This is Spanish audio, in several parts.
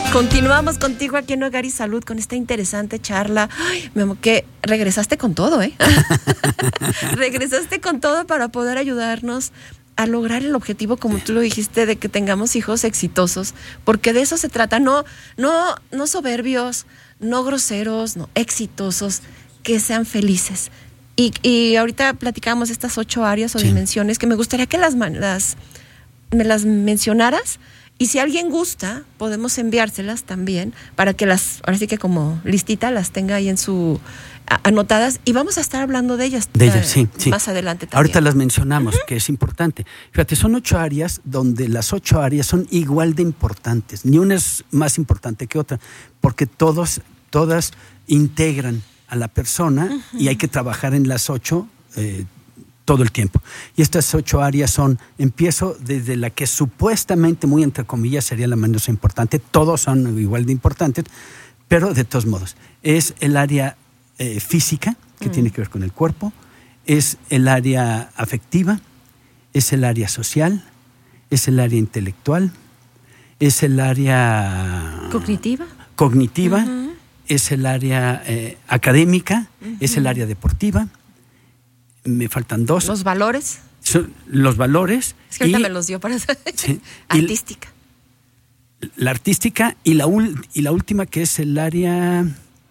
Continuamos contigo aquí en Hogar y Salud con esta interesante charla. Ay, mi amor, que regresaste con todo, ¿eh? Regresaste con todo para poder ayudarnos a lograr el objetivo, como tú lo dijiste, de que tengamos hijos exitosos, porque de eso se trata, no soberbios, no groseros, no exitosos, que sean felices. Y ahorita platicamos estas 8 áreas o dimensiones que me gustaría que me las mencionaras. Y si alguien gusta, podemos enviárselas también para que ahora sí que como listita las tenga ahí en su anotadas, y vamos a estar hablando de ellas. Sí. Más adelante también. Ahorita las mencionamos, que es importante. Fíjate, son 8 áreas donde las 8 áreas son igual de importantes. Ni una es más importante que otra, porque todas integran a la persona y hay que trabajar en las 8 todo el tiempo. Y estas 8 áreas empiezo desde la que supuestamente, muy entre comillas, sería la menos importante. Todos son igual de importantes, pero de todos modos. Es el área física, que tiene que ver con el cuerpo, es el área afectiva, es el área social, es el área intelectual, es el área cognitiva, es el área académica, es el área deportiva. Me faltan 2. ¿Los valores? Los valores. Es que ahorita me los dio para saber. Sí, artística. La artística y la última, que es el área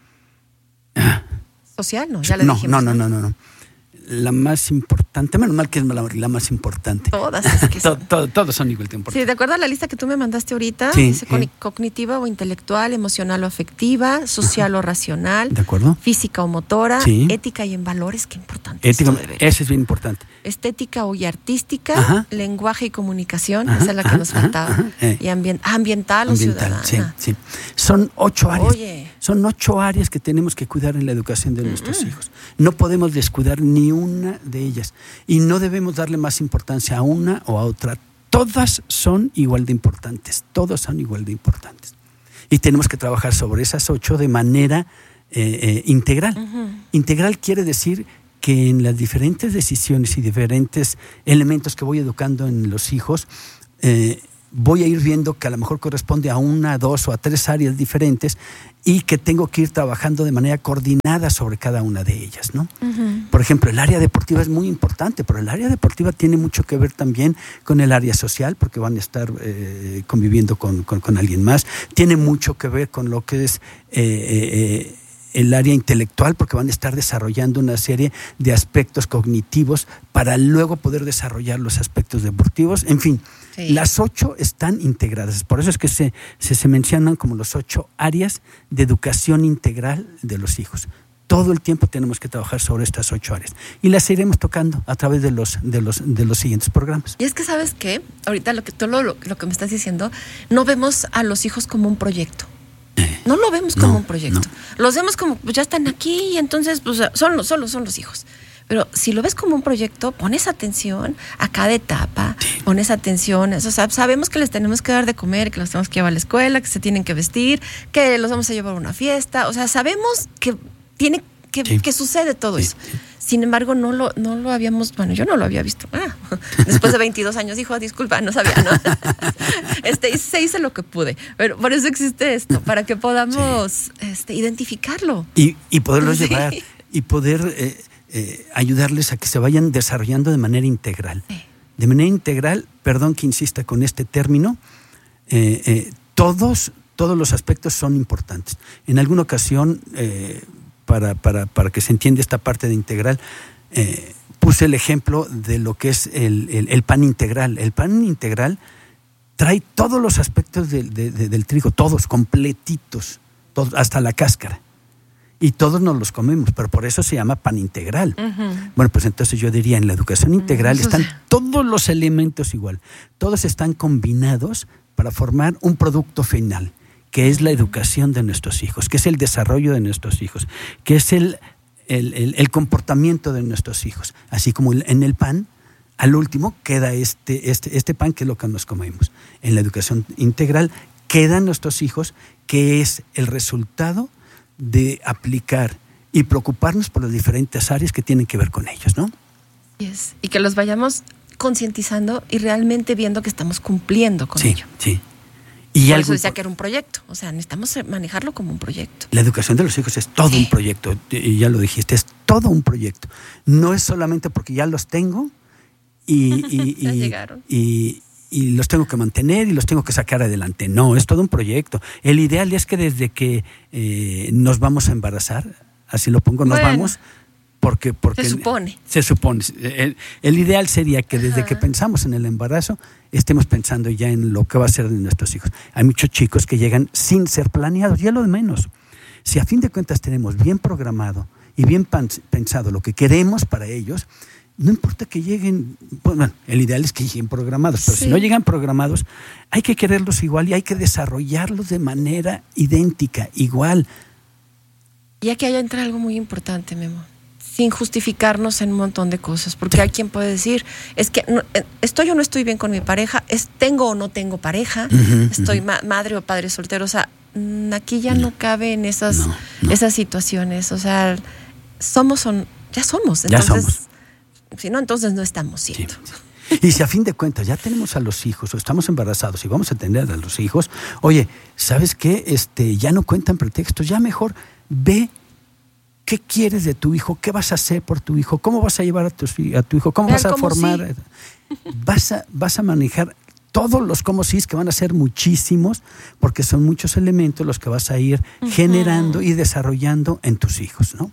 social, ¿no? Ya le dijimos. No. La más importante, menos mal que es la más importante. Todas, es que todos son igual de importantes. Sí, de acuerdo a la lista que tú me mandaste ahorita, dice cognitiva o intelectual, emocional o afectiva, social o racional, ¿de acuerdo? Física o motora, ética y en valores, qué importante. Ética, ese es bien importante. Estética y artística, lenguaje y comunicación, esa es la que nos faltaba. Y ambiental o ciudadana. Sí. Son 8 áreas. Son 8 áreas que tenemos que cuidar en la educación de nuestros hijos. No podemos descuidar ni una de ellas. Y no debemos darle más importancia a una o a otra. Todas son igual de importantes. Y tenemos que trabajar sobre esas 8 de manera integral. Integral quiere decir que en las diferentes decisiones y diferentes elementos que voy educando en los hijos, voy a ir viendo que a lo mejor corresponde a 1, 2 o a 3 áreas diferentes y que tengo que ir trabajando de manera coordinada sobre cada una de ellas, ¿no? Por ejemplo, el área deportiva es muy importante, pero el área deportiva tiene mucho que ver también con el área social, porque van a estar conviviendo con alguien más. Tiene mucho que ver con lo que es el área intelectual, porque van a estar desarrollando una serie de aspectos cognitivos para luego poder desarrollar los aspectos deportivos. En fin, las 8 están integradas. Por eso es que se mencionan como los 8 áreas de educación integral de los hijos. Todo el tiempo tenemos que trabajar sobre estas 8 áreas y las iremos tocando a través de los siguientes programas. Y es que, ¿sabes qué? Ahorita lo que me estás diciendo, no vemos a los hijos como un proyecto. No lo vemos como un proyecto. No. Los vemos como, pues ya están aquí y entonces pues son los hijos. Pero si lo ves como un proyecto, pones atención a cada etapa, pones atención, o sea, sabemos que les tenemos que dar de comer, que los tenemos que llevar a la escuela, que se tienen que vestir, que los vamos a llevar a una fiesta, o sea, sabemos que tiene que sucede todo eso. Sin embargo, no lo habíamos, bueno, yo no lo había visto. Después de 22 años dijo, disculpa, no sabía, ¿no? Se hizo lo que pude, pero por eso existe esto, para que podamos identificarlo. Y poderlos llevar, y poder ayudarles a que se vayan desarrollando de manera integral. De manera integral, perdón que insista con este término, todos los aspectos son importantes. En alguna ocasión, para que se entienda esta parte de integral, puse el ejemplo de lo que es el pan integral. El pan integral trae todos los aspectos del trigo, todos completitos, todos, hasta la cáscara. Y todos nos los comemos, pero por eso se llama pan integral. Bueno, pues entonces yo diría, en la educación integral están todos los elementos igual. Todos están combinados para formar un producto final, que es la educación de nuestros hijos, que es el desarrollo de nuestros hijos, que es el comportamiento de nuestros hijos. Así como en el pan, al último queda este pan, que es lo que nos comemos. En la educación integral quedan nuestros hijos, que es el resultado de aplicar y preocuparnos por las diferentes áreas que tienen que ver con ellos, ¿no? Y que los vayamos concientizando y realmente viendo que estamos cumpliendo con ello. Sí. Y por eso decía que era un proyecto. O sea, necesitamos manejarlo como un proyecto. La educación de los hijos es todo un proyecto. Y ya lo dijiste, es todo un proyecto. No es solamente porque ya los tengo Ya llegaron. y los tengo que mantener y los tengo que sacar adelante. No, es todo un proyecto. El ideal es que desde que nos vamos a embarazar, así lo pongo, nos vamos, porque se supone. El ideal sería que desde que pensamos en el embarazo, estemos pensando ya en lo que va a ser de nuestros hijos. Hay muchos chicos que llegan sin ser planeados, ya lo de menos. Si a fin de cuentas tenemos bien programado y bien pensado lo que queremos para ellos, no importa que lleguen, bueno, el ideal es que lleguen programados, pero si no llegan programados, hay que quererlos igual y hay que desarrollarlos de manera idéntica, igual. Y aquí entra algo muy importante, Memo, sin justificarnos en un montón de cosas, porque hay quien puede decir, es que estoy o no estoy bien con mi pareja, tengo o no tengo pareja, estoy madre o padre soltero, o sea, aquí ya no cabe en esas situaciones, o sea, ya somos, entonces... Ya somos. Si no, entonces no estamos siendo. Sí. Y si a fin de cuentas ya tenemos a los hijos o estamos embarazados y vamos a tener a los hijos, oye, ¿sabes qué? Ya no cuentan pretextos, ya mejor ve qué quieres de tu hijo, qué vas a hacer por tu hijo, cómo vas a llevar a tu hijo, cómo vas a formar. Sí. Vas a manejar todos los cómo sí, que van a ser muchísimos, porque son muchos elementos los que vas a ir generando y desarrollando en tus hijos, ¿no?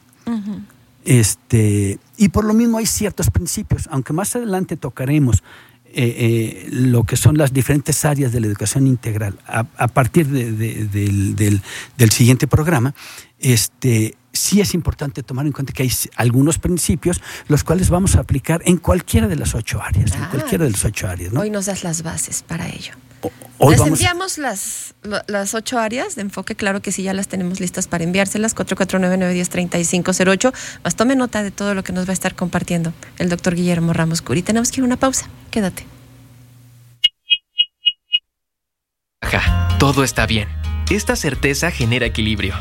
Y por lo mismo hay ciertos principios, aunque más adelante tocaremos lo que son las diferentes áreas de la educación integral a partir del siguiente programa, sí es importante tomar en cuenta que hay algunos principios los cuales vamos a aplicar en cualquiera de las 8 áreas, ¿no? Hoy nos das las bases para ello. Hoy ¿Les enviamos las 8 áreas de enfoque? Claro que sí, ya las tenemos listas para enviárselas, 449-910-3508. Más tome nota de todo lo que nos va a estar compartiendo el doctor Guillermo Ramos Curi. Tenemos que ir a una pausa. Quédate. Todo está bien. Esta certeza genera equilibrio.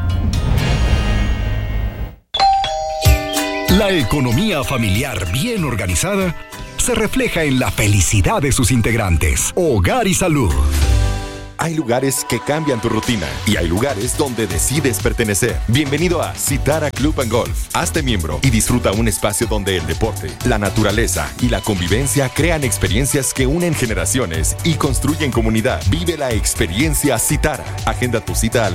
La economía familiar bien organizada se refleja en la felicidad de sus integrantes. Hogar y Salud. Hay lugares que cambian tu rutina y hay lugares donde decides pertenecer. Bienvenido a Citara Club and Golf. Hazte miembro y disfruta un espacio donde el deporte, la naturaleza y la convivencia crean experiencias que unen generaciones y construyen comunidad. Vive la experiencia Citara. Agenda tu cita al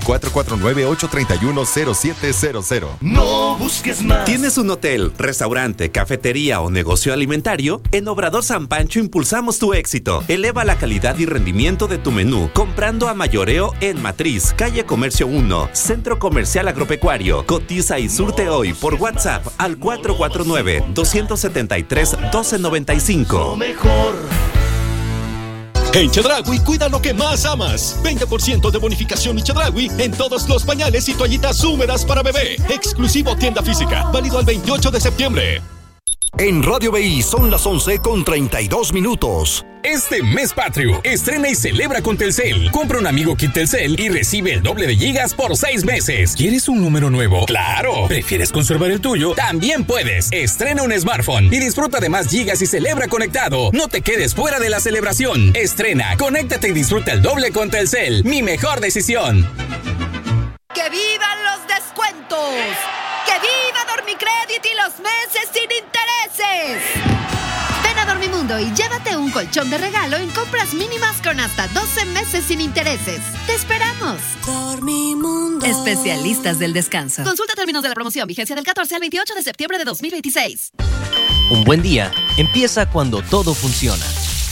449-831-0700. No busques más. ¿Tienes un hotel, restaurante, cafetería o negocio alimentario? En Obrador San Pancho impulsamos tu éxito. Eleva la calidad y rendimiento de tu menú comprando a mayoreo en Matriz, Calle Comercio 1, Centro Comercial Agropecuario. Cotiza y surte hoy por WhatsApp al 449-273-1295. Mejor. En Chedraui, cuida lo que más amas. 20% de bonificación y Chedraui en todos los pañales y toallitas húmedas para bebé. Exclusivo tienda física, válido al 28 de septiembre. En Radio BI son las 11:32. Este mes patrio, estrena y celebra con Telcel. Compra un amigo kit Telcel y recibe el doble de gigas por 6 meses. ¿Quieres un número nuevo? ¡Claro! ¿Prefieres conservar el tuyo? También puedes. Estrena un smartphone y disfruta de más gigas y celebra conectado. No te quedes fuera de la celebración. Estrena, conéctate y disfruta el doble con Telcel. Mi mejor decisión. ¡Que vivan los descuentos! ¡Que viva Dormicrédito y los meses sin intereses! Ven a Dormimundo y llévate un colchón de regalo en compras mínimas con hasta 12 meses sin intereses. ¡Te esperamos! Dormimundo. Especialistas del descanso. Consulta términos de la promoción. Vigencia del 14 al 28 de septiembre de 2026. Un buen día empieza cuando todo funciona.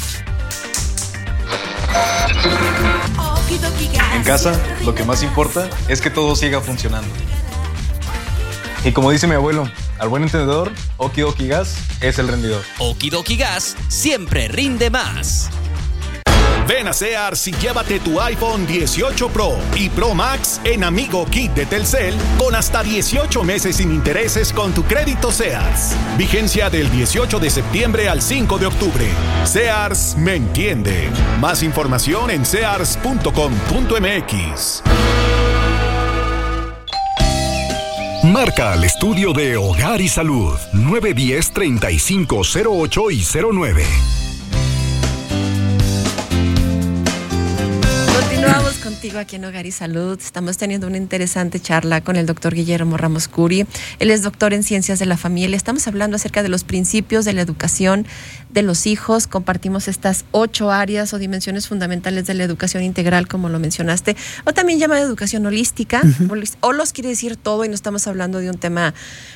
En casa, lo que más importa es que todo siga funcionando. Y como dice mi abuelo, al buen entendedor, Oki Doki Gas es el rendidor. Oki Doki Gas siempre rinde más. Ven a Sears y llévate tu iPhone 18 Pro y Pro Max en Amigo Kit de Telcel con hasta 18 meses sin intereses con tu crédito Sears. Vigencia del 18 de septiembre al 5 de octubre. Sears me entiende. Más información en sears.com.mx. Marca al estudio de Hogar y Salud 910-3508 y 09. contigo aquí en Hogar y Salud. Estamos teniendo una interesante charla con el doctor Guillermo Ramos Curi. Él es doctor en Ciencias de la Familia. Estamos hablando acerca de los principios de la educación de los hijos. Compartimos estas 8 áreas o dimensiones fundamentales de la educación integral, como lo mencionaste, o también llamada educación holística. O los quiere decir todo, y no estamos hablando de un tema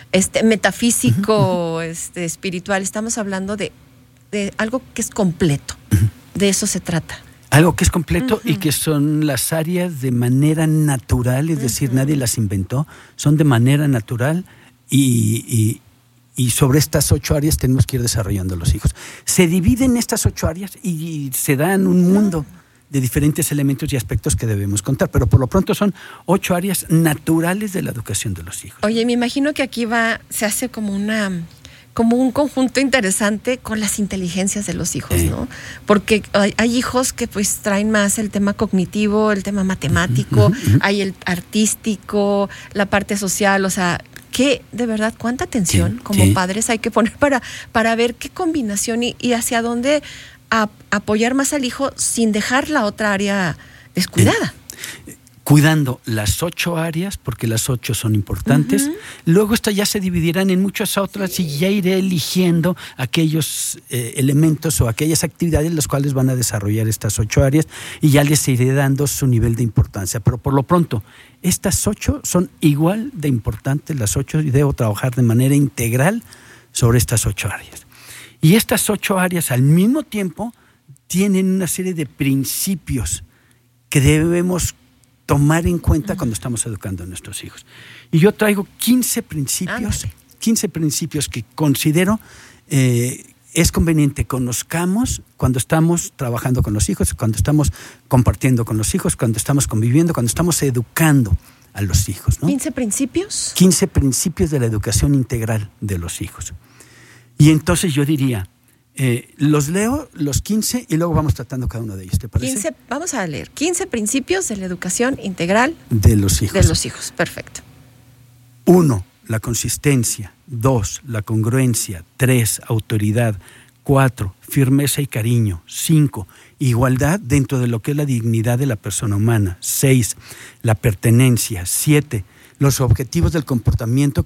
metafísico, espiritual. Estamos hablando de algo que es completo. De eso se trata. Algo que es completo y que son las áreas de manera natural, es decir, nadie las inventó, son de manera natural y sobre estas 8 áreas tenemos que ir desarrollando los hijos. Se dividen estas 8 áreas y se dan un mundo de diferentes elementos y aspectos que debemos contar, pero por lo pronto son 8 áreas naturales de la educación de los hijos. Oye, me imagino que aquí se hace como un conjunto interesante con las inteligencias de los hijos, ¿no? Porque hay hijos que pues traen más el tema cognitivo, el tema matemático, hay el artístico, la parte social, o sea, que de verdad cuánta atención como padres hay que poner para ver qué combinación y hacia dónde apoyar más al hijo sin dejar la otra área descuidada. Cuidando las 8 áreas, porque las 8 son importantes. Luego estas ya se dividirán en muchas otras y ya iré eligiendo aquellos elementos o aquellas actividades las cuales van a desarrollar estas 8 áreas y ya les iré dando su nivel de importancia. Pero por lo pronto, estas 8 son igual de importantes, las 8, y debo trabajar de manera integral sobre estas 8 áreas. Y estas 8 áreas al mismo tiempo tienen una serie de principios que debemos tomar en cuenta cuando estamos educando a nuestros hijos. Y yo traigo 15 principios que considero es conveniente conozcamos cuando estamos trabajando con los hijos, cuando estamos compartiendo con los hijos, cuando estamos conviviendo, cuando estamos educando a los hijos, ¿no? ¿15 principios? 15 principios de la educación integral de los hijos. Y entonces yo diría, los leo, los 15, y luego vamos tratando cada uno de ellos, ¿te parece? Vamos a leer 15 principios de la educación integral de los hijos. De los hijos, perfecto. 1, la consistencia. 2, la congruencia. 3, autoridad. 4, firmeza y cariño. 5, igualdad dentro de lo que es la dignidad de la persona humana. 6, la pertenencia. 7, los objetivos del comportamiento